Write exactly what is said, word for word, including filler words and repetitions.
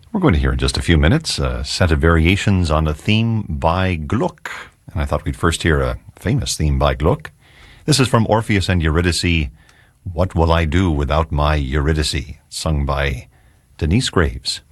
We're going to hear in just a few minutes a set of variations on a theme by Gluck. And I thought we'd first hear a famous theme by Gluck. This is from Orpheus and Eurydice, What Will I Do Without My Eurydice, sung by Denise Graves.